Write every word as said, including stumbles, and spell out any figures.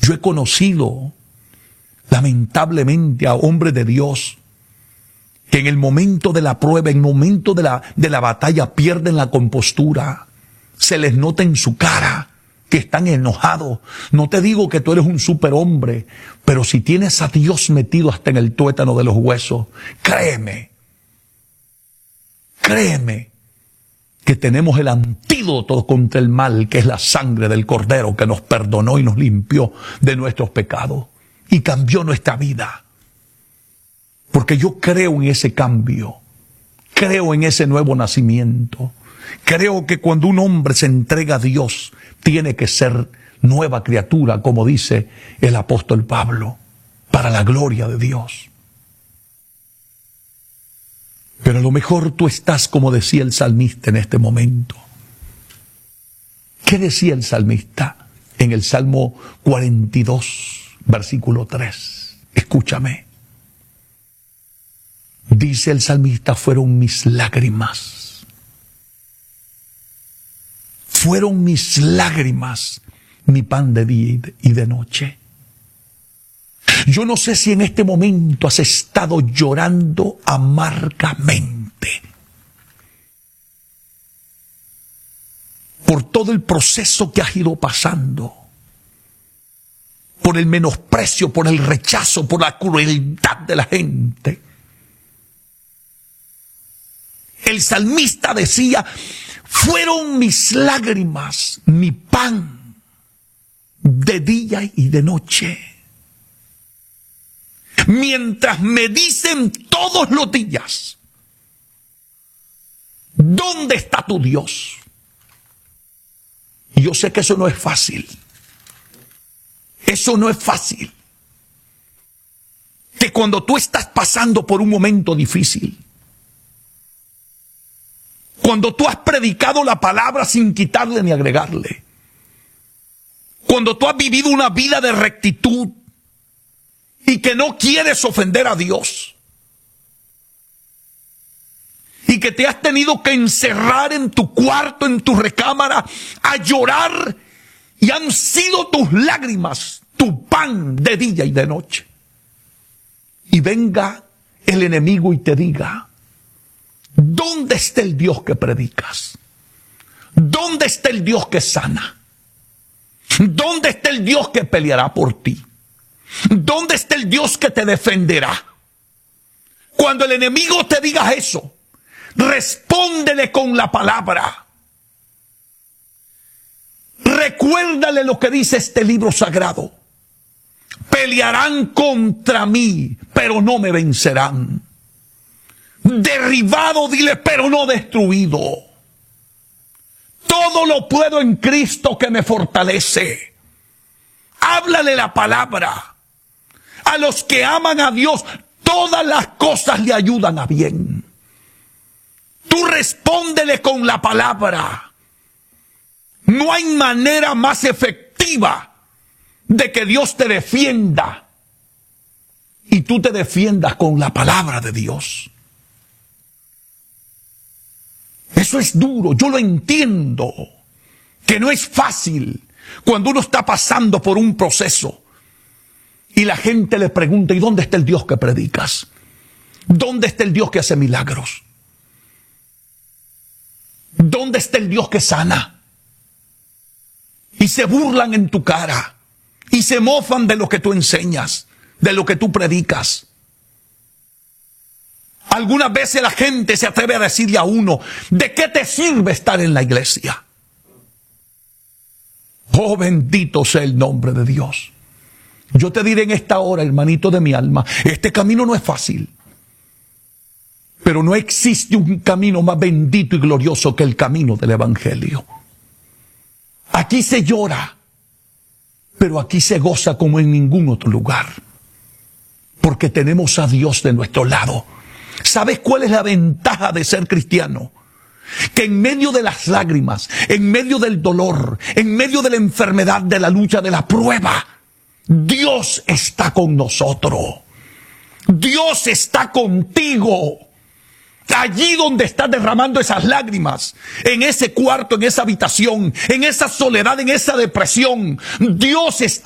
Yo he conocido, lamentablemente, a hombres de Dios que en el momento de la prueba, en el momento de la, de la batalla, pierden la compostura. Se les nota en su cara que están enojados. No te digo que tú eres un superhombre, pero si tienes a Dios metido hasta en el tuétano de los huesos, créeme, créeme que tenemos el antídoto contra el mal, que es la sangre del Cordero que nos perdonó y nos limpió de nuestros pecados y cambió nuestra vida. Porque yo creo en ese cambio, creo en ese nuevo nacimiento. Creo que cuando un hombre se entrega a Dios, tiene que ser nueva criatura, como dice el apóstol Pablo, para la gloria de Dios. Pero a lo mejor tú estás como decía el salmista en este momento. ¿Qué decía el salmista en el Salmo cuarenta y dos, versículo tres? Escúchame. Dice el salmista, fueron mis lágrimas. Fueron mis lágrimas mi pan de día y de noche. Yo no sé si en este momento has estado llorando amargamente por todo el proceso que has ido pasando, por el menosprecio, por el rechazo, por la crueldad de la gente. El salmista decía, fueron mis lágrimas mi pan de día y de noche. Mientras me dicen todos los días, ¿dónde está tu Dios? Y yo sé que eso no es fácil. Eso no es fácil. Que cuando tú estás pasando por un momento difícil, cuando tú has predicado la palabra sin quitarle ni agregarle, cuando tú has vivido una vida de rectitud y que no quieres ofender a Dios, y que te has tenido que encerrar en tu cuarto, en tu recámara, a llorar, y han sido tus lágrimas tu pan de día y de noche, y venga el enemigo y te diga, ¿dónde está el Dios que predicas? ¿Dónde está el Dios que sana? ¿Dónde está el Dios que peleará por ti? ¿Dónde está el Dios que te defenderá? Cuando el enemigo te diga eso, respóndele con la palabra. Recuérdale lo que dice este libro sagrado. Pelearán contra mí, pero no me vencerán. Derribado, dile, pero no destruido. Todo lo puedo en Cristo que me fortalece. Háblale la palabra. A los que aman a Dios, todas las cosas le ayudan a bien. Tú respóndele con la palabra. No hay manera más efectiva de que Dios te defienda y tú te defiendas con la palabra de Dios. Eso es duro, yo lo entiendo, que no es fácil cuando uno está pasando por un proceso y la gente le pregunta, ¿y dónde está el Dios que predicas? ¿Dónde está el Dios que hace milagros? ¿Dónde está el Dios que sana? Y se burlan en tu cara y se mofan de lo que tú enseñas, de lo que tú predicas. Algunas veces la gente se atreve a decirle a uno, ¿de qué te sirve estar en la iglesia? Oh, bendito sea el nombre de Dios. Yo te diré en esta hora, hermanito de mi alma, este camino no es fácil. Pero no existe un camino más bendito y glorioso que el camino del Evangelio. Aquí se llora, pero aquí se goza como en ningún otro lugar. Porque tenemos a Dios de nuestro lado. ¿Sabes cuál es la ventaja de ser cristiano? Que en medio de las lágrimas, en medio del dolor, en medio de la enfermedad, de la lucha, de la prueba, Dios está con nosotros. Dios está contigo. Allí donde estás derramando esas lágrimas, en ese cuarto, en esa habitación, en esa soledad, en esa depresión, Dios está